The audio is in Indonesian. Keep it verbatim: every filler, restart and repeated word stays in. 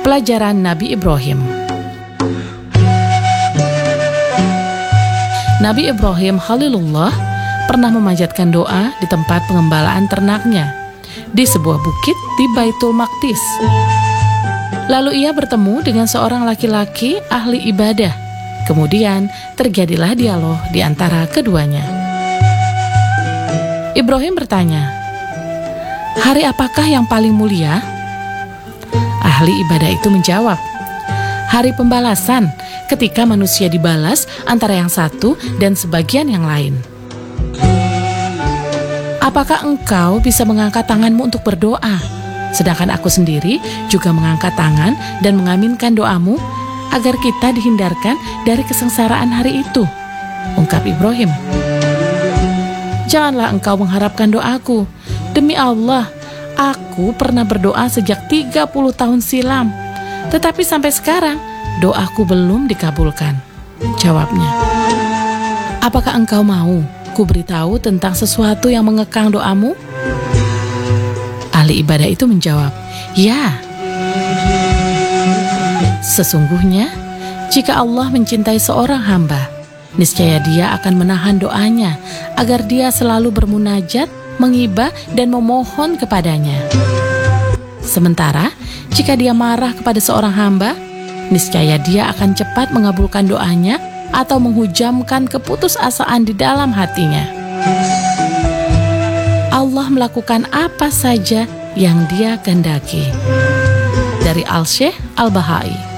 Pelajaran Nabi Ibrahim. Nabi Ibrahim Khalilullah pernah memanjatkan doa di tempat pengembalaan ternaknya di sebuah bukit di Baitul Maqdis. Lalu ia bertemu dengan seorang laki-laki ahli ibadah. Kemudian terjadilah dialog di antara keduanya. Ibrahim bertanya, "Hari apakah yang paling mulia?" Ahli ibadah itu menjawab, "Hari pembalasan, ketika manusia dibalas antara yang satu dan sebagian yang lain." "Apakah engkau bisa mengangkat tanganmu untuk berdoa? Sedangkan aku sendiri juga mengangkat tangan dan mengaminkan doamu agar kita dihindarkan dari kesengsaraan hari itu," ungkap Ibrahim. "Janganlah engkau mengharapkan doaku. Demi Allah, aku pernah berdoa sejak tiga puluh tahun silam, tetapi sampai sekarang doaku belum dikabulkan," jawabnya. "Apakah engkau mau ku beritahu tentang sesuatu yang mengekang doamu?" Ahli ibadah itu menjawab, "Ya." Sesungguhnya, jika Allah mencintai seorang hamba, niscaya Dia akan menahan doanya agar dia selalu bermunajat, mengibah, dan memohon kepadanya. Sementara, jika Dia marah kepada seorang hamba, niscaya Dia akan cepat mengabulkan doanya atau menghujamkan keputusasaan di dalam hatinya. Allah melakukan apa saja yang Dia kehendaki. Dari Al-Syekh Al-Bahai.